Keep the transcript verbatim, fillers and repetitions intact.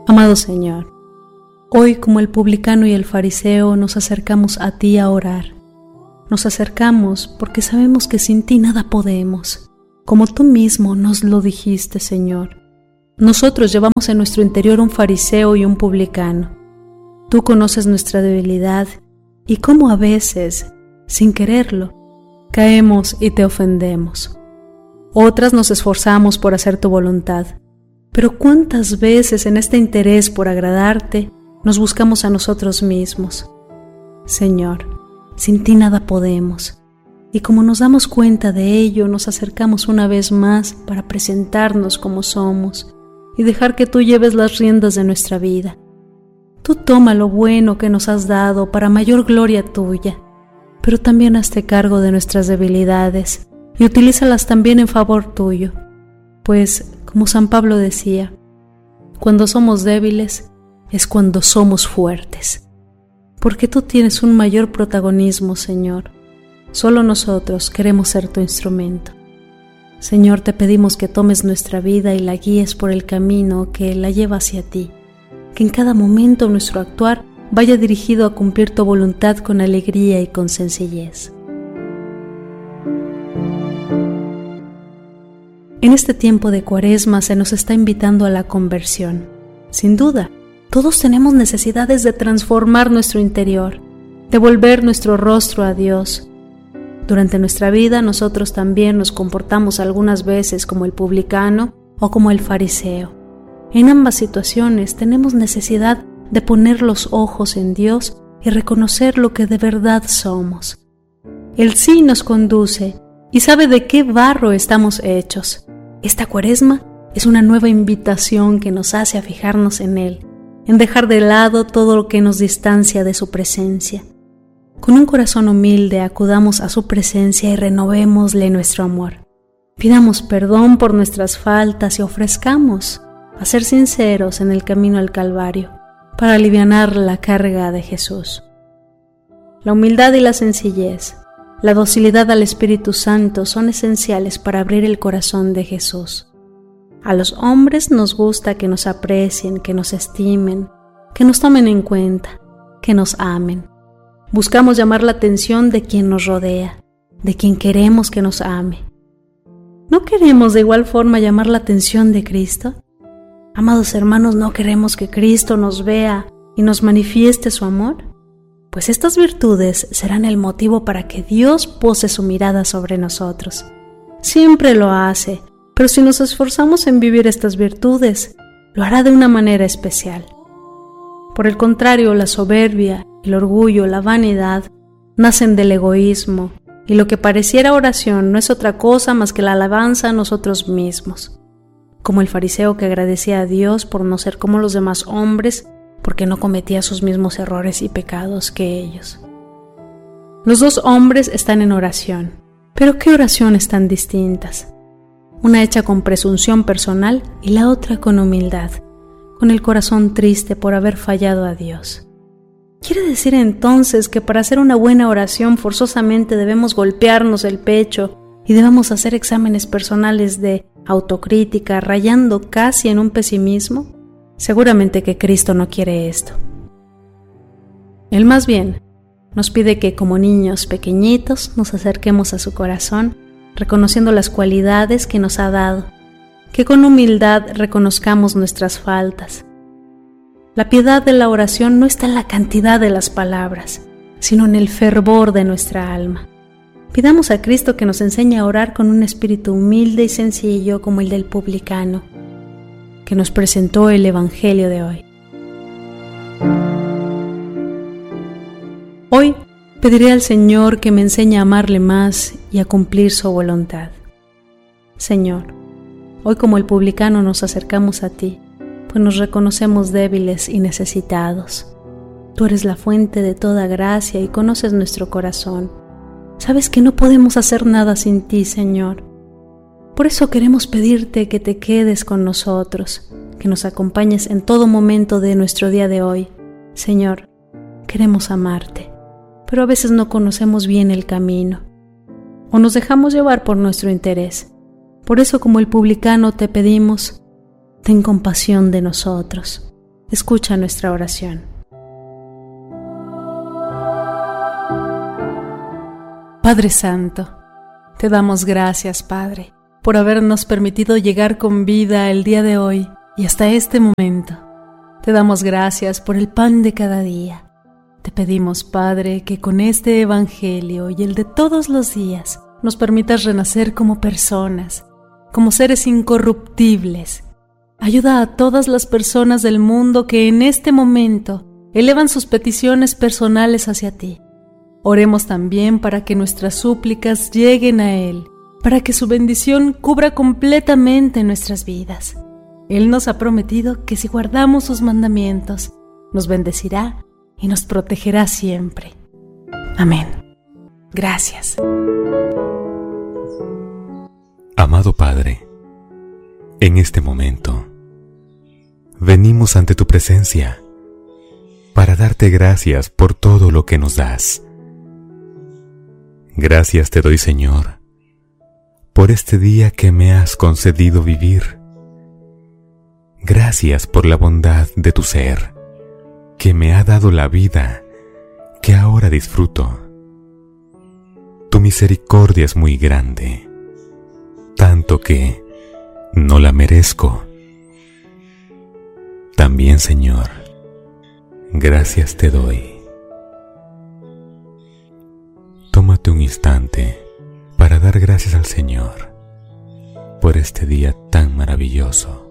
Amado Señor, hoy como el publicano y el fariseo nos acercamos a ti a orar. Nos acercamos porque sabemos que sin ti nada podemos, como tú mismo nos lo dijiste, Señor. Nosotros llevamos en nuestro interior un fariseo y un publicano. Tú conoces nuestra debilidad y cómo a veces, sin quererlo, caemos y te ofendemos. Otras nos esforzamos por hacer tu voluntad, pero ¿cuántas veces en este interés por agradarte nos buscamos a nosotros mismos? Señor, sin ti nada podemos, y como nos damos cuenta de ello, nos acercamos una vez más para presentarnos como somos y dejar que tú lleves las riendas de nuestra vida. Tú toma lo bueno que nos has dado para mayor gloria tuya, pero también hazte cargo de nuestras debilidades y utilízalas también en favor tuyo, pues, como San Pablo decía, cuando somos débiles es cuando somos fuertes, porque tú tienes un mayor protagonismo, Señor. Solo nosotros queremos ser tu instrumento. Señor, te pedimos que tomes nuestra vida y la guíes por el camino que la lleva hacia ti, que en cada momento nuestro actuar vaya dirigido a cumplir tu voluntad con alegría y con sencillez. En este tiempo de Cuaresma se nos está invitando a la conversión. Sin duda, todos tenemos necesidades de transformar nuestro interior, de volver nuestro rostro a Dios. Durante nuestra vida nosotros también nos comportamos algunas veces como el publicano o como el fariseo. En ambas situaciones tenemos necesidad de poner los ojos en Dios y reconocer lo que de verdad somos. Él sí nos conduce y sabe de qué barro estamos hechos. Esta Cuaresma es una nueva invitación que nos hace a fijarnos en Él, en dejar de lado todo lo que nos distancia de su presencia. Con un corazón humilde acudamos a su presencia y renovémosle nuestro amor. Pidamos perdón por nuestras faltas y ofrezcamos a ser sinceros en el camino al Calvario para alivianar la carga de Jesús. La humildad y la sencillez, la docilidad al Espíritu Santo son esenciales para abrir el corazón de Jesús. A los hombres nos gusta que nos aprecien, que nos estimen, que nos tomen en cuenta, que nos amen. Buscamos llamar la atención de quien nos rodea, de quien queremos que nos ame. ¿No queremos de igual forma llamar la atención de Cristo? Amados hermanos, ¿no queremos que Cristo nos vea y nos manifieste su amor? Pues estas virtudes serán el motivo para que Dios pose su mirada sobre nosotros. Siempre lo hace, pero si nos esforzamos en vivir estas virtudes, lo hará de una manera especial. Por el contrario, la soberbia, el orgullo, la vanidad, nacen del egoísmo, y lo que pareciera oración no es otra cosa más que la alabanza a nosotros mismos. Como el fariseo que agradecía a Dios por no ser como los demás hombres, porque no cometía sus mismos errores y pecados que ellos. Los dos hombres están en oración, pero ¿qué oraciones tan distintas? Una hecha con presunción personal y la otra con humildad, con el corazón triste por haber fallado a Dios. ¿Quiere decir entonces que para hacer una buena oración forzosamente debemos golpearnos el pecho y debemos hacer exámenes personales de autocrítica, rayando casi en un pesimismo? Seguramente que Cristo no quiere esto. Él más bien nos pide que como niños pequeñitos nos acerquemos a su corazón, reconociendo las cualidades que nos ha dado, que con humildad reconozcamos nuestras faltas. La piedad de la oración no está en la cantidad de las palabras, sino en el fervor de nuestra alma. Pidamos a Cristo que nos enseñe a orar con un espíritu humilde y sencillo como el del publicano, que nos presentó el Evangelio de hoy. Hoy pediré al Señor que me enseñe a amarle más y a cumplir su voluntad. Señor, hoy como el publicano nos acercamos a ti, pues nos reconocemos débiles y necesitados. Tú eres la fuente de toda gracia y conoces nuestro corazón. Sabes que no podemos hacer nada sin ti, Señor. Por eso queremos pedirte que te quedes con nosotros, que nos acompañes en todo momento de nuestro día de hoy. Señor, queremos amarte, pero a veces no conocemos bien el camino, o nos dejamos llevar por nuestro interés. Por eso, como el publicano, te pedimos, ten compasión de nosotros. escucha nuestra oración. Padre Santo, te damos gracias, Padre, por habernos permitido llegar con vida el día de hoy y hasta este momento. Te damos gracias por el pan de cada día. Te pedimos, Padre, que con este Evangelio y el de todos los días nos permitas renacer como personas, como seres incorruptibles. Ayuda a todas las personas del mundo que en este momento elevan sus peticiones personales hacia ti. Oremos también para que nuestras súplicas lleguen a Él, para que su bendición cubra completamente nuestras vidas. Él nos ha prometido que si guardamos sus mandamientos, nos bendecirá y nos protegerá siempre. Amén. Gracias. Amado Padre, en este momento, venimos ante tu presencia para darte gracias por todo lo que nos das. Gracias te doy, Señor, por este día que me has concedido vivir. Gracias por la bondad de tu ser, que me ha dado la vida que ahora disfruto. Tu misericordia es muy grande, tanto que no la merezco. También, Señor, gracias te doy. Tómate un instante para dar gracias al Señor por este día tan maravilloso.